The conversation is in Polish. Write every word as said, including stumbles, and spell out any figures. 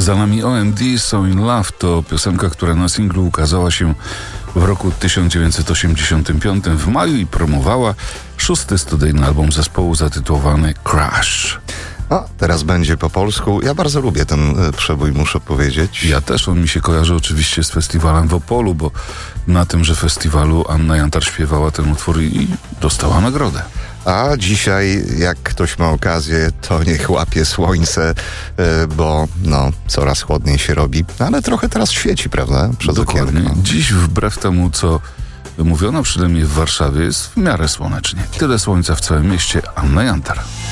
Za nami O M D, So In Love to piosenka, która na singlu ukazała się w roku tysiąc dziewięćset osiemdziesiątym piątym w maju i promowała szósty studyjny album zespołu zatytułowany Crash. A teraz będzie po polsku. Ja bardzo lubię ten przebój, muszę powiedzieć. Ja też, on mi się kojarzy oczywiście z festiwalem w Opolu, bo na tymże festiwalu Anna Jantar śpiewała ten utwór i dostała nagrodę. A dzisiaj, jak ktoś ma okazję, to niech łapie słońce, bo no, coraz chłodniej się robi. Ale trochę teraz świeci, prawda? Przez Dokładnie. okienko. Dziś wbrew temu, co mówiono przynajmniej w Warszawie, jest w miarę słonecznie. Tyle słońca w całym mieście. Anna Jantar.